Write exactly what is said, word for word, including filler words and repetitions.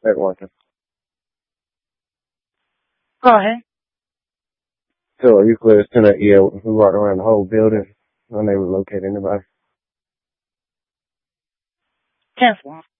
That working. Go ahead. So Euclid Center, yeah, we walked around the whole building. Unable to locate anybody. ten four.